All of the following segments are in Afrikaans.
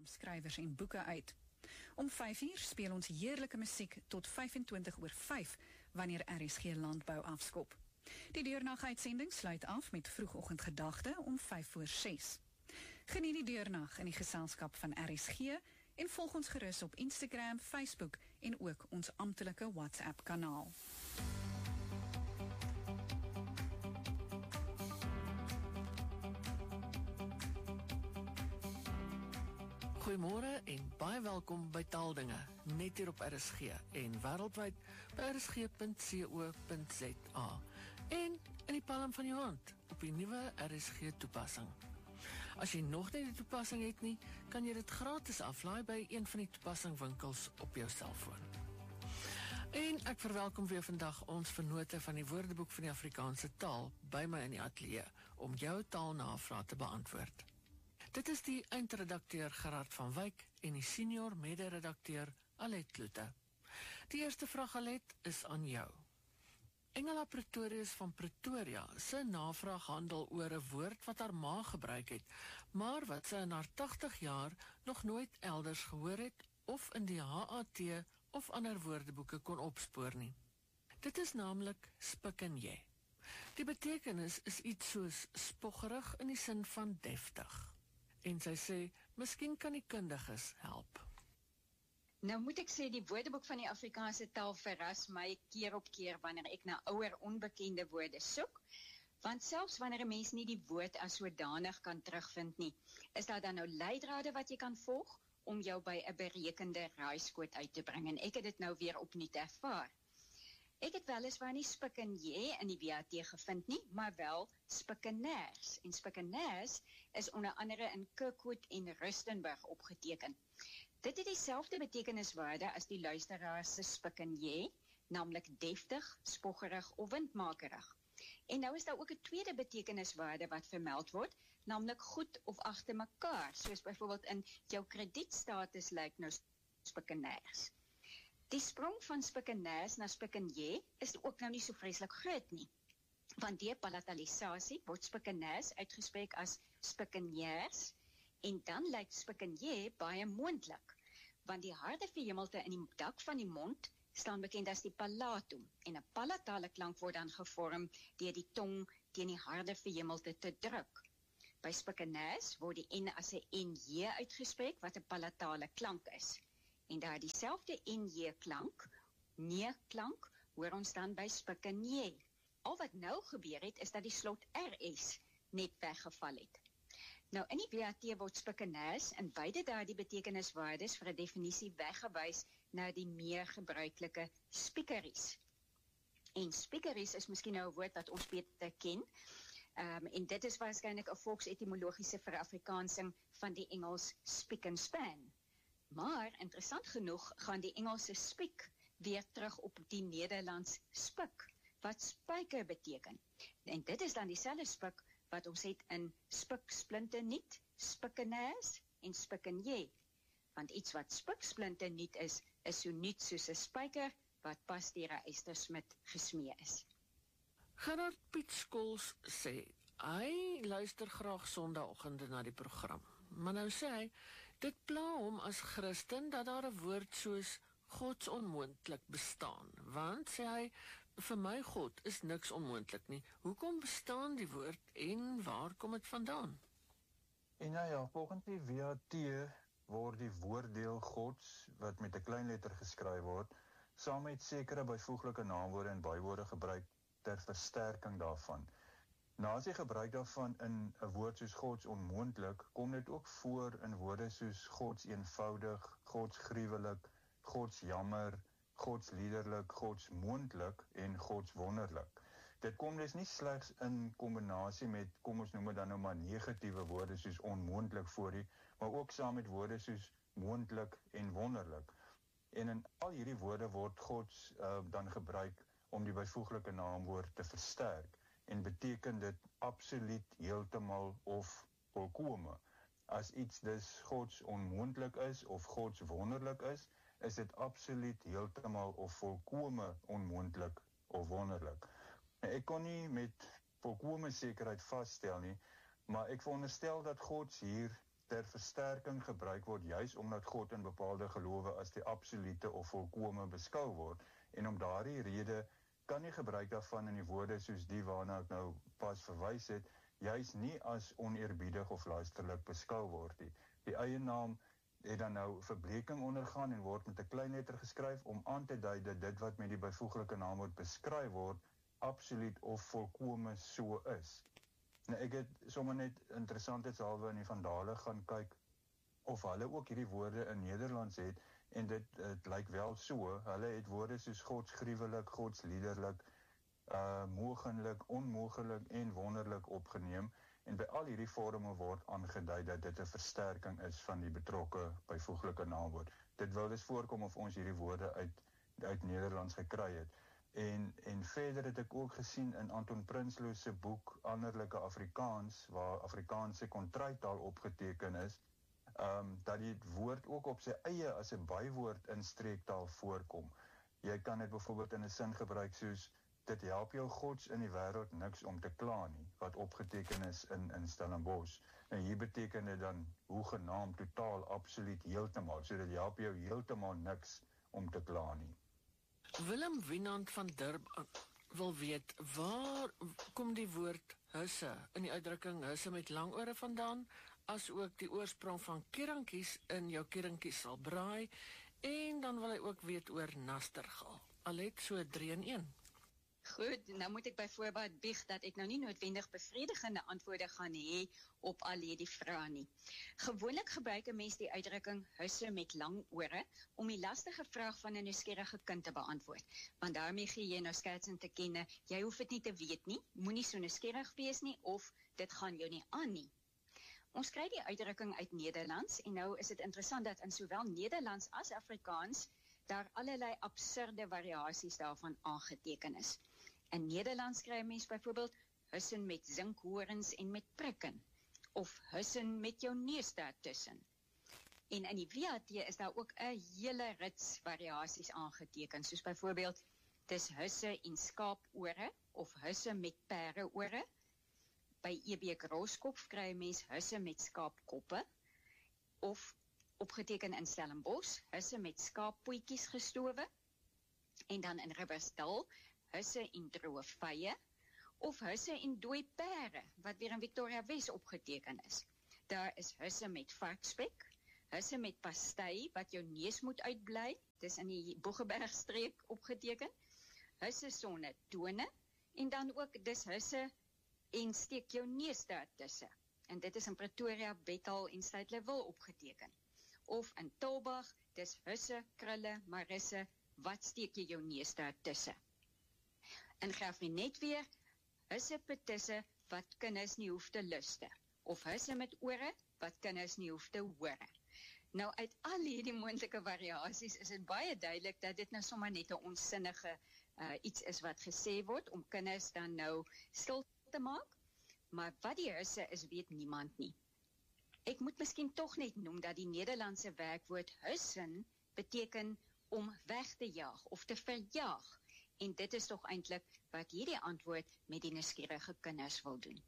skrywers en boeke uit. Om 5:00 speel ons heerlike musiek tot 5:25 wanneer RSG Landbou afskop. Die deurnag-uitsending sluit af met vroegoggendgedagte om 5:06. Geniet die deurnag in die geselskap van RSG en volg ons gerus op Instagram, Facebook en ook ons amptelike WhatsApp-kanaal. Goeiemôre en baie welkom by Taaldinge, net hier op RSG en wêreldwyd by rsg.co.za en in die palm van jou hand op die nuwe RSG toepassing. As jy nog nie die toepassing het nie, kan jy dit gratis aflaai by een van die toepassingwinkels op jou selfoon. En ek verwelkom weer vandag ons vennote van die Woordeboek van die Afrikaanse taal by my in die ateljee om jou taalnavrae te beantwoord. Dit is die eindredakteur Gerard van Wyk en die senior mede-redakteur Alet Kloete. Die eerste vraag, Alet, is aan jou. Engela Pretorius van Pretoria se navraag handel oor 'n woord wat haar ma gebruik het, maar wat sy in haar 80 jaar nog nooit elders gehoor het of in die HAT of ander woordeboeke kon opspoor nie. Dit is naamlik spikkenjé. Die betekenis is iets soos spoggerig in die sin van deftig. En sy sê, miskien kan die kundiges help. Nou moet ek sê, die Woordeboek van die Afrikaanse taal verras my keer op keer wanneer ek na ouer onbekende woorde soek, want selfs wanneer 'n mens nie die woord as sodanig kan terugvind nie, is daar dan nou leidrade wat jy kan volg om jou by 'n berekende raaiskoot uit te bring, en ek het dit nou weer opnuut ervaar. Ek het weliswaar nie spikkenjé in die WAT gevind nie, maar wel spikkeners. En spikkeners is onder andere in Kirkwood en Rustenburg opgeteken. Dit het dieselfde betekeniswaarde as die luisteraar se spikkenjé, naamlik deftig, spoggerig of windmakerig. En nou is daar ook 'n tweede betekeniswaarde wat vermeld word, naamlik goed of agter mekaar, soos byvoorbeeld in jou kredietstatus lyk nou spikkeners. Die sprong van spikkeners na spikkenjé is ook nou nie so vreeslik groot nie, want deur palatalisasie word spikkeners uitgespreek as spikkenjers, en dan lyk spikkenjé baie moontlik, want die harde verhemelte in die dak van die mond staan bekend as die palatum, en 'n palatale klank word dan gevorm deur die tong teen die harde verhemelte te druk. By spikkeners word die N as 'n NJ uitgespreek wat 'n palatale klank is. En daar dieselfde NJ-klank, nee-klank, hoor ons dan by spikkenjé. Al wat nou gebeur het, is dat die slot RS net weggeval het. Nou, in die WAT word spikkeners in beide daardie betekeniswaardes vir 'n definisie weggewys na die meer gebruikelike spiekeries. En spiekeries is miskien nou 'n woord wat ons beter ken, en dit is waarskynlik 'n volksetimologiese verafrikaansing van die Engels speak and span. Maar, interessant genoeg, gaan die Engelse speak weer terug op die Nederlands spik, wat spyker beteken. En dit is dan dieselfde spik wat ons het in spik splinternuut, spikkeners en spikkenjé. Want iets wat spik splinternuut is so nuut soos 'n spyker wat pas deur 'n eystersmid gesmee is. Gerard Piet Skols sê, hy luister graag Sondagoggende na die program. Maar nou sê hy, dit pla hom as Christen dat daar 'n woord soos Gods onmoontlik bestaan. Want, sê hy, vir my God is niks onmoontlik nie. Hoekom bestaan die woord en waar kom dit vandaan? En ja, volgens die WAT word die woorddeel Gods, wat met 'n klein letter geskryf word, saam met sekere byvoeglike naamwoorde en bywoorde gebruik ter versterking daarvan. Na as jy gebruik daarvan in 'n woord soos Gods onmoontlik, kom dit ook voor in woorde soos Gods eenvoudig, Gods gruwelik, Gods jammer, Gods liederlik, Gods moontlik en Gods wonderlik. Dit kom dus nie slegs in kombinasie met, kom ons noem dit dan nou maar negatiewe woorde soos onmoontlik voor die, maar ook saam met woorde soos moontlik en wonderlik. En in al hierdie woorde word Gods dan gebruik om die byvoeglike naamwoord te versterk. En beteken dit absoluut, heeltemal of volkome. As iets dus Gods onmoontlik is of Gods wonderlik is dit absoluut, heeltemal of volkome onmoontlik of wonderlik. Ek kon nie met volkome sekerheid vasstel nie, maar ek veronderstel dat God hier ter versterking gebruik word, juis omdat God in bepaalde gelowe as die absolute of volkome beskou word. En om daardie rede kan die gebruik daarvan in die woorde soos die waarna ek nou pas verwys het, juis nie as oneerbiedig of luisterlik beskou word nie. Die eie naam het dan nou verbleking ondergaan en word met 'n klein letter geskryf om aan te dui dat dit wat met die byvoeglike naamwoord beskryf word, absoluut of volkome so is. Nou, ek het sommer net interessantheidshalwe in die Vandale gaan kyk of hulle ook hierdie woorde in Nederlands het, en dit lyk wel so. Hulle het woorde soos godsgruwelik, godsliederlik, mogenlik, onmoogelik en wonderlik opgeneem, en by al hierdie vorme word aangedui dat dit 'n versterking is van die betrokke byvoeglike naamwoord. Dit wil dus voorkom of ons hierdie woorde uit Nederlands gekry het. En verder het ek ook gesien in Anton Prinsloo se boek Anderlike Afrikaans, waar Afrikaanse kontrytaal opgeteken is, dat die woord ook op sy eie as 'n bywoord in streektaal voorkom. Jy kan dit byvoorbeeld in 'n sin gebruik soos, dit help jou gods in die wêreld niks om te kla nie, wat opgeteken is in Stellenbosch. En hier beteken dit dan hoegenaamd totaal, absoluut, heeltemal. So dit help jou heeltemal niks om te kla nie. Willem Wienand van Durban wil weet, waar kom die woord husse in die uitdrukking husse met lang ore vandaan, as ook die oorsprong van kerankies in jou kerankies sal braai, en dan wil hy ook weet oor nastergal. Al het so 3-in-1. Goed, nou moet ek byvoorbeeld bieg dat ek nou nie noodwendig bevredigende antwoorde gaan hê op al hierdie vrae nie. Gewoonlik gebruik 'n mens die uitdrukking husse met lang ore om die lastige vraag van 'n nuuskierige kind te beantwoord. Want daarmee gee jy nou skertsend te kenne, jy hoef dit nie te weet nie, moenie so nuuskierig wees nie, of dit gaan jou nie aan nie. Ons kry die uitdrukking uit Nederlands, en nou is dit interessant dat in sowel Nederlands as Afrikaans daar allerlei absurde variasies daarvan aangeteken is. In Nederlands kry mens byvoorbeeld hussen met zinkhorens en met prikken, of hussen met jou neus daartussen. En in die WAT is daar ook 'n hele rits variasies aangeteken, soos byvoorbeeld, dis husse en skaapore, of husse met pereore. By EB Grooskop kry mens husse met skaapkoppe, of opgeteken in Stellenbosch, husse met skaappootjies gestowe, en dan in Riversdal, husse en droë vye, of husse en dooi pere, wat weer in Victoria Wes opgeteken is. Daar is husse met varkspek, husse met pastei, wat jou neus moet uitbly, dis in die Boegebergstreek opgeteken, husse sonder tone, en dan ook dis husse en steek jou neus daartussen. En dit is in Pretoria, Bethal en Stellenbosch opgeteken. Of in Tulbagh, dis husse, krulle, marisse, wat steek jy jou neus daartussen? En graaf nie net weer, husse petisse, wat kinders nie hoef te luste. Of husse met ore, wat kinders nie hoef te hore. Nou, uit al hierdie moontlike variasies is dit baie duidelik dat dit nou sommer net 'n onsinnige iets is wat gesê word, om kinders dan nou stil te maak. Maar wat die husse is, weet niemand nie. Ek moet miskien tog net noem dat die Nederlandse werkwoord hussen beteken om weg te jaag of te verjaag. En dit is tog eintlik wat hierdie antwoord met die nuuskierige kinders wil doen.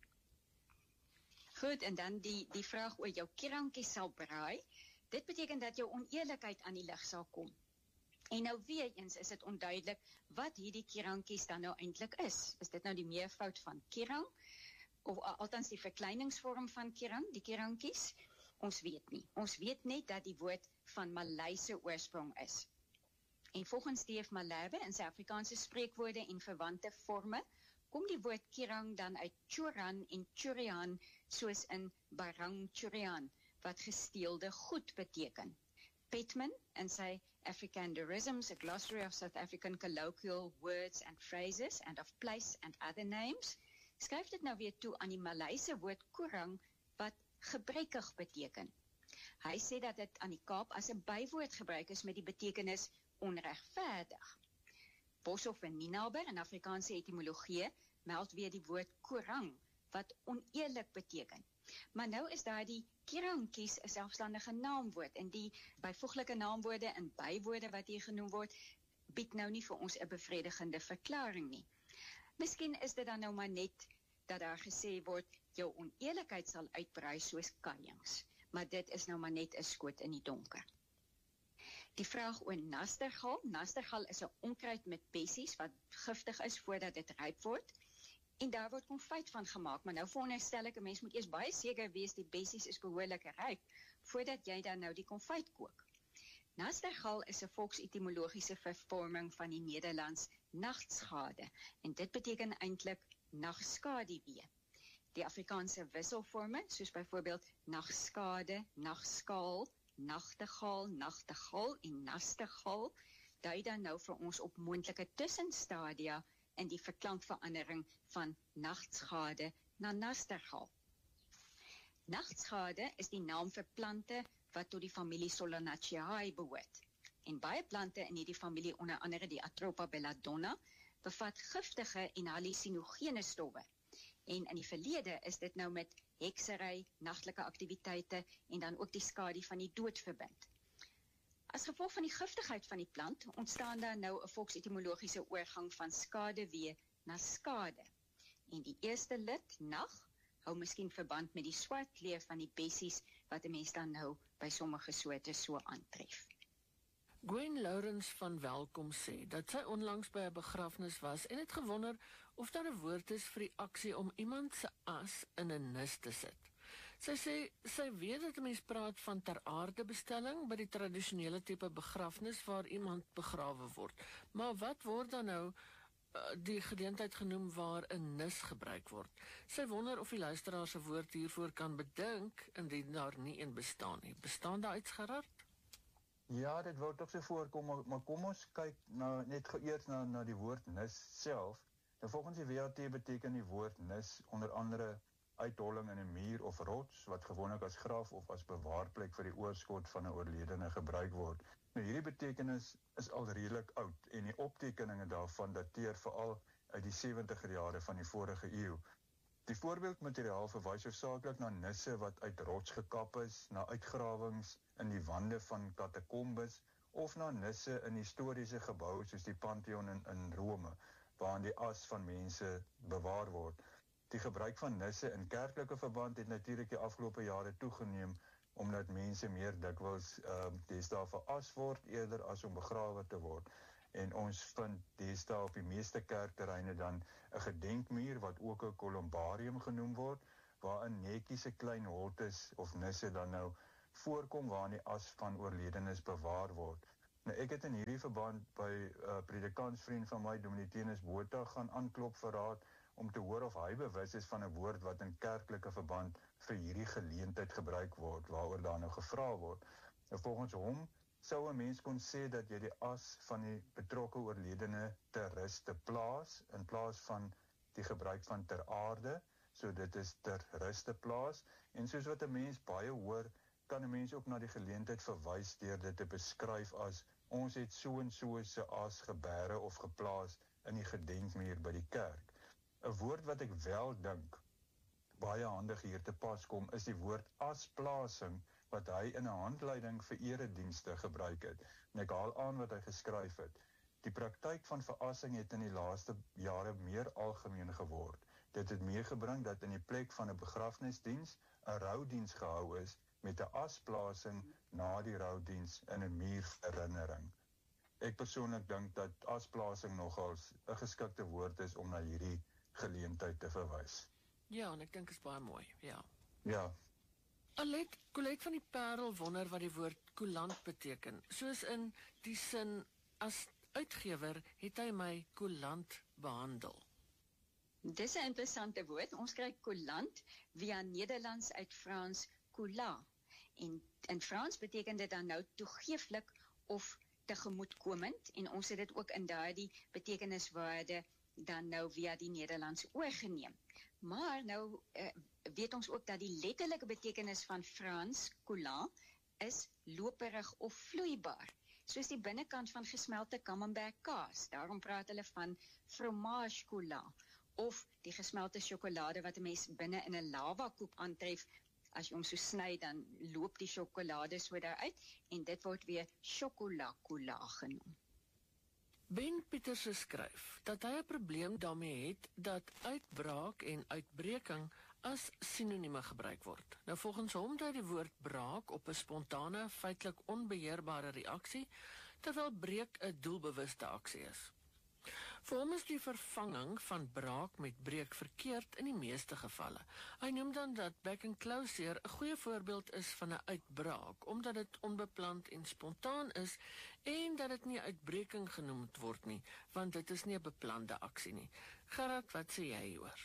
Goed, en dan die vraag oor jou kerankie sal braai. Dit beteken dat jou oneerlikheid aan die lig sal kom. En nou weer eens is dit onduidelik wat hierdie kerankies dan nou eintlik is. Is dit nou die meervoud van kerang? Of althans die verkleiningsvorm van kerang, die kerankies? Ons weet nie. Ons weet net dat die woord van Maleise oorsprong is. En volgens D.F. Malherbe in sy Afrikaanse spreekwoorde en verwante forme, kom die woord kerang dan uit Choran en Churian, soos in Barang Churian, wat gesteelde goed beteken. Petman, in sy Africanderisms, a glossary of South African colloquial words and phrases, and of place and other names, skryf dit nou weer toe aan die Maleise woord korang, wat gebrekkig beteken. Hy sê dat dit aan die Kaap as 'n bywoord gebruik is met die betekenis onregverdig. Boshoff en Minaber in Afrikaanse etymologie meld weer die woord korang, wat oneerlik beteken. Maar nou is daar die kerankies 'n selfstandige naamwoord, en die byvoeglike naamwoorde en bywoorde wat hier genoem word, bied nou nie vir ons 'n bevredigende verklaring nie. Miskien is dit dan nou maar net dat daar gesê word, jou oneerlikheid sal uitbrei soos kanjings. maar dit is nou maar net 'n skoot in die donker. Die vraag oor nastergal. Nastergal is 'n onkruid met bessies wat giftig is voordat dit ryp word. En daar word konfyt van gemaak, maar nou veronderstel ek 'n mens moet eers baie seker wees die bessies is behoorlik ryp voordat jy dan nou die konfyt kook. Nastergal is 'n volksetimologiese vervorming van die Nederlands nagtschade en dit beteken eintlik nagskaduwee. Die Afrikaanse wisselforme, soos byvoorbeeld nagskade, nagskaal, nagtegaal, nagtegal en nastegaal, dui dan nou vir ons op moontlike tussenstadia in die verklankverandering van nagtschade na nastergal. Nagtschade is die naam vir plante wat tot die familie Solanaceae behoort. En baie plante in hierdie familie, onder andere die Atropa belladonna, bevat giftige en hallusinogene stowwe. En in die verlede is dit nou met heksery, nagtelike aktiwiteite en dan ook die skadu van die dood verbind. As gevolg van die giftigheid van die plant, ontstaan daar nou 'n volksetimologiese oorgang van skaduwee na skade. En die eerste lid, nag, hou miskien verband met die swart kleur van die bessies wat 'n mens dan nou by sommige soorte so aantref. Gwen Lawrence van Welkom sê dat sy onlangs by 'n begrafnis was en het gewonder of daar 'n woord is vir die aksie om iemand se as in 'n nis te sit. Sy sê sy weet dat 'n mens praat van ter aarde bestelling by die tradisionele tipe begrafnis waar iemand begrawe word. Maar wat word dan nou die geleentheid genoem waar 'n nis gebruik word? Sy wonder of die luisteraar se woord hiervoor kan bedink indien daar nie een bestaan nie. Bestaan daar iets Gerard? Ja, dit wou tog so voorkom, maar kom ons kyk net eers na die woord nis self. Nou volgens die WAT beteken die woord nis onder andere uitholling in 'n muur of rots wat gewoonlik as graf of as bewaarplek vir die oorskot van 'n oorledene gebruik word. Nou hierdie betekenis is al redelik oud en die optekeninge daarvan dateer veral uit die 70er jare van die vorige eeu. Die voorbeeldmateriaal verwys hoofsaaklik na nisse wat uit rots gekap is, na uitgrawings in die wande van katakombes of na nisse in historiese geboue soos die Pantheon in Rome, waarin die as van mense bewaar word. Die gebruik van nisse in kerklike verband het natuurlik die afgelope jare toegeneem omdat mense meer dikwels deesdae veras word eerder as om begrawe te word. En ons vind deesdae op die meeste kerkterreine dan 'n gedenkmuur wat ook 'n columbarium genoem word, waarin netjies 'n klein holtes of nisse dan nou voorkom waarin die as van oorledenes bewaar word. Nou ek het in hierdie verband by predikantsvriend van my, Dominiteenus Botha, gaan aanklop vir raad om te hoor of hy bewus is van 'n woord wat in kerklike verband vir hierdie geleentheid gebruik word, waaroor daar nou gevra word. Nou volgens hom sou 'n mens kon sê dat jy die as van die betrokke oorledene ter ruste plaas, in plaas van die gebruik van ter aarde, so dit is ter ruste plaas, en soos wat 'n mens baie hoor, kan 'n mens ook na die geleentheid verwys deur dit te beskryf as ons het so en so se as gebêre of geplaas in die gedenkmuur by die kerk. 'n Woord wat ek wel dink baie handig hier te pas kom, is die woord asplasing wat hy in 'n handleiding vir eredienste gebruik het. En ek haal aan wat hy geskryf het. Die praktyk van verassing het in die laaste jare meer algemeen geword. Dit het meegebring dat in die plek van 'n begrafnisdiens 'n roudiens gehou is met 'n asplasing na die roudiens in 'n muurherinnering. Ek persoonlik dink dat asplasing nogals 'n geskikte woord is om na hierdie geleentheid te verwys. Ja, en ek dink is baie mooi, ja. Ja. Colette van die Parel wonder wat die woord coulant beteken. Soos in die sin, as uitgewer het hy my coulant behandel. Dis 'n interessante woord. Ons kry coulant via Nederlands uit Frans coula. En in Frans beteken dit dan nou toegeeflik of tegemoetkomend, en ons het dit ook in daardie betekeniswaarde dan nou via die Nederlands oorgeneem. Maar nou weet ons ook dat die letterlike betekenis van Frans coulant is loperig of vloeibaar, soos die binnekant van gesmelte camembert kaas. Daarom praat hulle van fromage coulant, of die gesmelte sjokolade wat 'n mens binne in 'n lavakoek aantref. As jy hom so sny, dan loop die sjokolade so daaruit, en dit word weer chocolat coula genoem. Ben Pieterse skryf dat hy 'n probleem daarmee het dat uitbraak en uitbreking as sinonieme gebruik word. Nou volgens hom dui die woord braak op 'n spontane, feitelik onbeheerbare reaksie, terwyl breek 'n doelbewuste aksie is. Vir hom is die vervanging van braak met breek verkeerd in die meeste gevalle. Hy noem dan dat back and closure 'n goeie voorbeeld is van 'n uitbraak, omdat dit onbepland en spontaan is en dat dit nie uitbreking genoem word nie, want dit is nie 'n beplande aksie nie. Gerard, wat sê jy hieroor?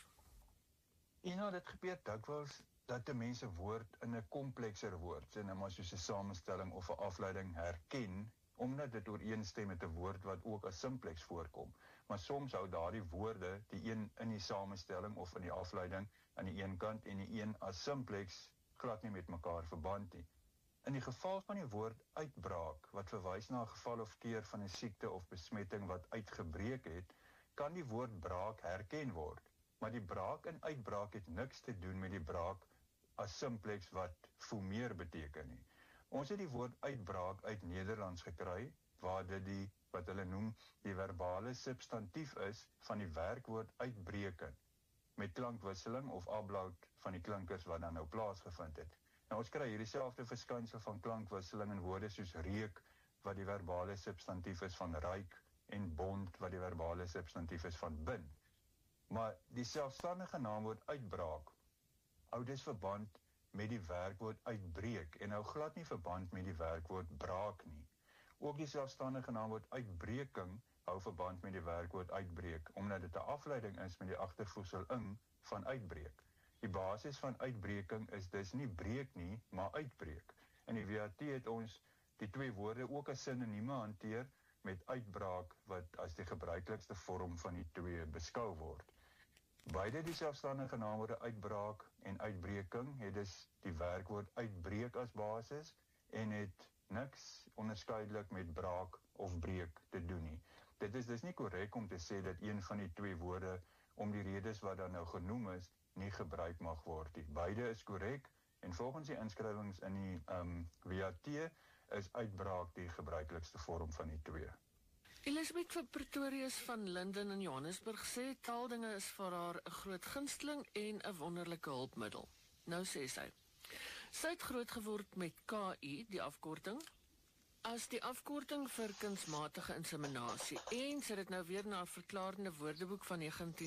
Dit gebeur dikwels dat 'n mens 'n woord in 'n komplekser woord, sê nou maar soos 'n samestelling of 'n afleiding herken, omdat dit ooreenstem met 'n woord wat ook as simplex voorkom. Maar soms hou daardie woorde, die een in die samestelling of in die afleiding aan die een kant en die een as simplex, glad nie met mekaar verband nie. In die geval van die woord uitbraak, wat verwys na 'n geval of keer van 'n siekte of besmetting wat uitgebreek het, kan die woord braak herken word. Maar die braak en uitbraak het niks te doen met die braak as simplex wat fumeer beteken nie. Ons het die woord uitbraak uit Nederlands gekry, waar dit wat hulle noem, die verbale substantief is van die werkwoord uitbreken, met klankwisseling of ablaut van die klinkers wat dan nou plaasgevind het. Nou ons kry hier dieselfde verskynsel van klankwisseling in woorde soos reuk, wat die verbale substantief is van ruik, en bond, wat die verbale substantief is van bind. Maar die selfstandige naamwoord uitbraak hou dus verband met die werkwoord uitbreek en hou glad nie verband met die werkwoord braak nie. Ook die selfstandige naamwoord uitbreking hou verband met die werkwoord uitbreek, omdat dit 'n afleiding is met die agtervoegsel ing van uitbreek. Die basis van uitbreking is dus nie breek nie, maar uitbreek. In die WAT het ons die twee woorde ook as sinonieme hanteer met uitbraak wat as die gebruiklikste vorm van die twee beskou word. Beide die selfstandige naamwoorde uitbraak en uitbreking het dus die werkwoord uitbreek as basis en het niks onderskeidelik met braak of breek te doen nie. Dit is dus nie korrek om te sê dat een van die twee woorde, om die redes wat dan nou genoem is, nie gebruik mag word nie. Beide is korrek en volgens die inskrywings in die WAT is uitbraak die gebruiklikste vorm van die twee. Elisabeth van Pretorius van Linden in Johannesburg sê taaldinge is vir haar 'n groot gunsteling en 'n wonderlike hulpmiddel. Nou sê sy het groot geword met KI, die afkorting, as die afkorting vir kunsmatige inseminasie en sy het dit nou weer na 'n verklarende woordeboek van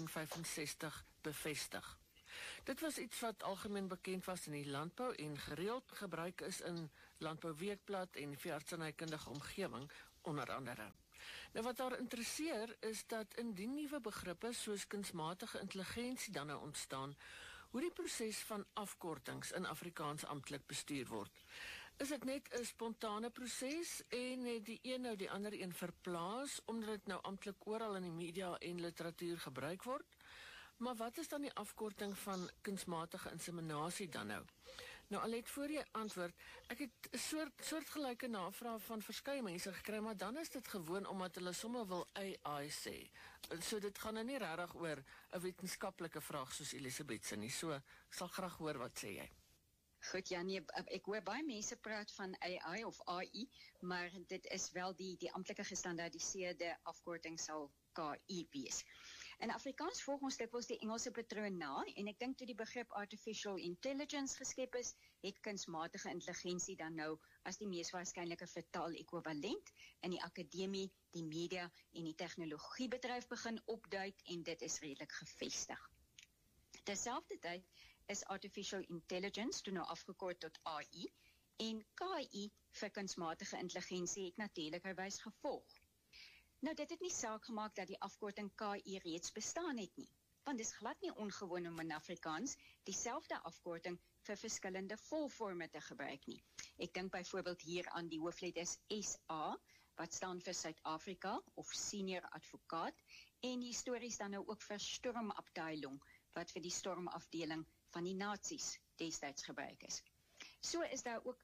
1965 bevestig. Dit was iets wat algemeen bekend was in die landbou en gereeld gebruik is in landbouweekblad en veeartsenykundige omgewing, onder andere. Nou wat haar interesseer is dat indien nuwe begrippe soos kunsmatige intelligensie dan nou ontstaan, hoe die proses van afkortings in Afrikaans amptelik bestuur word. Is dit net 'n spontane proses en het die een nou die ander een verplaas omdat dit nou amptelik oral in die media en literatuur gebruik word? Maar wat is dan die afkorting van kunsmatige inseminasie dan nou? Nou Alet, voor jy antwoord, ek het 'n soortgelyke navraag van verskeie mense gekry, maar dan is dit gewoon omdat hulle sommer wil AI sê. So dit gaan nou nie regtig oor 'n wetenskaplike vraag soos Elisabeth se nie. So ek sal graag hoor wat sê jy. Goed, ja, nee, ek hoor baie mense praat van AI of AI, maar dit is wel die amptelike gestandaardiseerde afkorting sal KI wees. In Afrikaans volg ons dikwels die Engelse patroon na, en ek dink toe die begrip artificial intelligence geskep is, het kunsmatige intelligensie dan nou as die mees waarskynlike vertaal ekwivalent in die akademie, die media en die tegnologiebedryf begin opduik en dit is redelik gevestig. Terselfdertyd is artificial intelligence toe nou afgekort tot AI en KI vir kunsmatige intelligensie het natuurlikerwys gevolg. Nou, dit het nie saak gemaak dat die afkorting KI reeds bestaan het nie, want dis glad nie ongewoon om in Afrikaans dieselfde afkorting vir verskillende volvorme te gebruik nie. Ek dink byvoorbeeld hier aan die hoofletters SA, wat staan vir Suid-Afrika of senior advokaat, en histories dan nou ook vir stormabteilung, wat vir die stormafdeling van die Nazi's destyds gebruik is. So is daar ook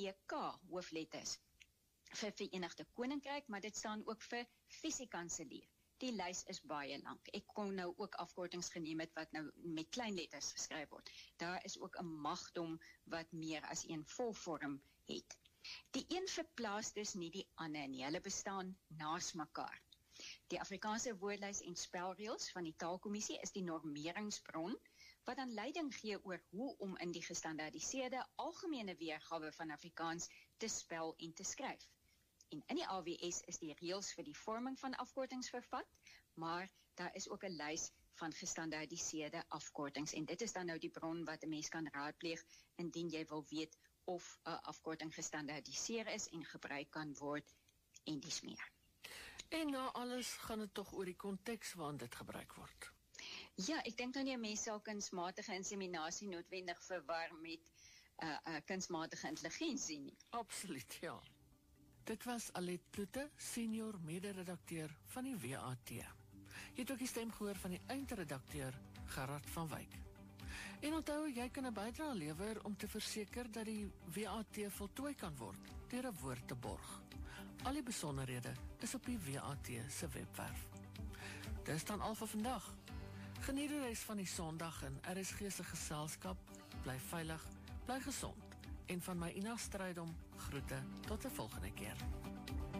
VK hoofletters vir Verenigde Koninkryk, maar dit staan ook vir Visie-kanselier. Die lys is baie lank. Ek kon nou ook afkortings geneem het wat nou met klein letters geskryf word. Daar is ook 'n magdom wat meer as een volvorm het. Die een verplaas dus nie die ander nie. Hulle bestaan naas mekaar. Die Afrikaanse woordlys en spelreëls van die Taalkommissie is die normeringsbron wat dan leiding gee oor hoe om in die gestandaardiseerde algemene weergawe van Afrikaans te spel en te skryf. En in die AWS is die reëls vir die vorming van afkortings vervat, maar daar is ook 'n lys van gestandaardiseerde afkortings en dit is dan nou die bron wat 'n mens kan raadpleeg indien jy wil weet of 'n afkorting gestandaardiseer is en gebruik kan word en dis meer. En na alles gaan dit tog oor die konteks waarin dit gebruik word. Ja, ek dink nou nie 'n mens sal kunsmatige inseminasie noodwendig verwar met kunsmatige intelligensie nie. Absoluut, ja. Dit was Alet Kloete, senior mede-redakteur van die WAT. Jy het ook die stem gehoor van die eindredakteur Gerard van Wyk. En onthou, jy kan 'n bydrae lewer om te verseker dat die WAT voltooi kan word deur 'n woord te borg. Al die besonderhede is op die WAT se webwerf. Dis dan al vir vandag. Geniet die res van die Sondag in RSG se geselskap. Bly veilig, bly gesond. En van my Ina Strydom groete tot 'n volgende keer.